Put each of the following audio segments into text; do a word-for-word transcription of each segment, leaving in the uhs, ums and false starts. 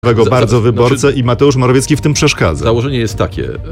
bardzo za, wyborcę znaczy, i Mateusz Morawiecki w tym przeszkadza. Założenie jest takie, e,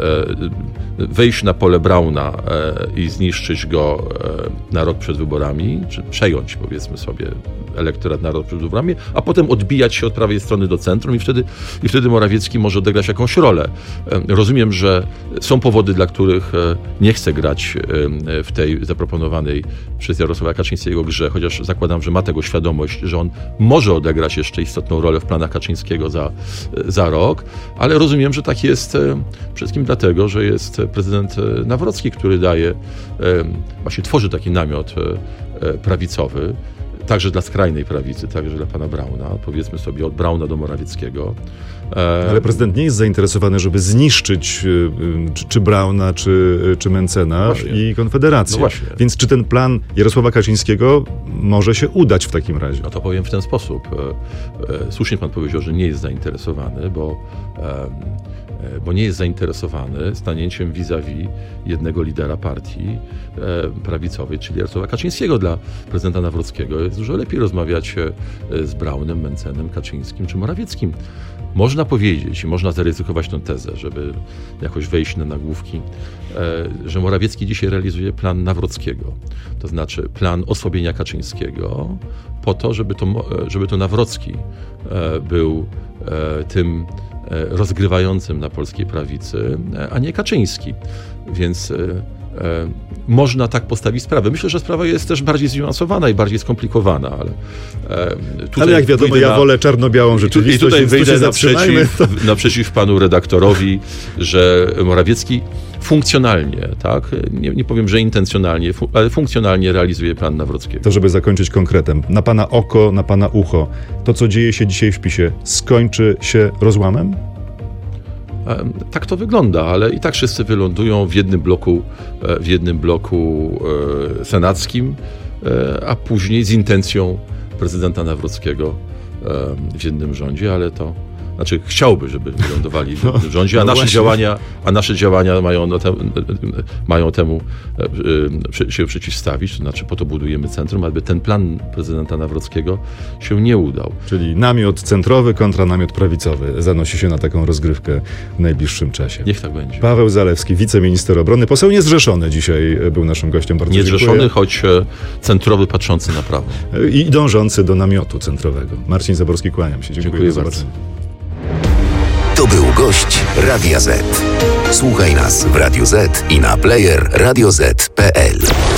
wejść na pole Brauna e, i zniszczyć go e, na rok przed wyborami, czy przejąć, powiedzmy sobie, elektorat na rok przed wyborami, a potem odbijać się od prawej strony do centrum i wtedy, i wtedy Morawiecki może odegrać jakąś rolę. E, rozumiem, że są powody, dla których e, nie chce grać e, w tej zaproponowanej przez Jarosława Kaczyńskiego grze, chociaż zakładam, że ma tego świadomość, że on może odegrać jeszcze istotną rolę w planach Kaczyńskiego za, za rok, ale rozumiem, że tak jest e, przede wszystkim dlatego, że jest prezydent Nawrocki, który daje, e, właśnie tworzy taki namiot e, prawicowy, także dla skrajnej prawicy, także dla pana Brauna, powiedzmy sobie od Brauna do Morawieckiego. E... Ale prezydent nie jest zainteresowany, żeby zniszczyć czy, czy Brauna, czy, czy Mentzena właśnie. I Konfederację. No właśnie. Więc czy ten plan Jarosława Kaczyńskiego może się udać w takim razie? No to powiem w ten sposób. E, e, słusznie pan powiedział, że nie jest zainteresowany, bo e, bo nie jest zainteresowany stanięciem vis-a-vis jednego lidera partii e, prawicowej, czyli Jarosława Kaczyńskiego. Dla prezydenta Nawrockiego jest dużo lepiej rozmawiać z Braunem, Mentzenem, Kaczyńskim czy Morawieckim. Można powiedzieć i można zaryzykować tę tezę, żeby jakoś wejść na nagłówki, e, że Morawiecki dzisiaj realizuje plan Nawrockiego. To znaczy plan osłabienia Kaczyńskiego po to, żeby to, żeby to Nawrocki e, był e, tym rozgrywającym na polskiej prawicy, a nie Kaczyński. Więc e, e, można tak postawić sprawę. Myślę, że sprawa jest też bardziej zniuansowana i bardziej skomplikowana, ale e, tutaj ale jak wiadomo, ja na, wolę czarno-białą rzeczywistość. I tutaj wyjdę naprzeciw, to... naprzeciw panu redaktorowi, że Morawiecki funkcjonalnie, tak, nie, nie powiem, że intencjonalnie, fu, ale funkcjonalnie realizuje plan Nawrockiego. To żeby zakończyć konkretem, na pana oko, na pana ucho, to co dzieje się dzisiaj w PiSie skończy się rozłamem? Tak to wygląda, ale i tak wszyscy wylądują w jednym bloku, w jednym bloku e, senackim, e, a później z intencją prezydenta Nawrockiego e, w jednym rządzie, ale to znaczy chciałby, żeby wylądowali w jednym rządzie, a nasze działania, a nasze działania mają, no, te, mają temu e, się przeciwstawić, to znaczy po to budujemy centrum, aby ten plan prezydenta Nawrockiego się nie udał. Czyli namiot centrowy kontra namiot prawicowy zanosi się na taką rozgrywkę w najbliższym czasie. Niech tak będzie. Paweł Zalewski, wiceminister obrony, poseł niezrzeszony dzisiaj był naszym gościem. Bardzo niezrzeszony, dziękuję. Choć centrowy, patrzący na prawo. I dążący do namiotu centrowego. Marcin Zaborski, kłaniam się. Dziękuję, Dziękuję za bardzo. To był gość Radia Z. Słuchaj nas w Radio Z i na player radio zet kropka pe el.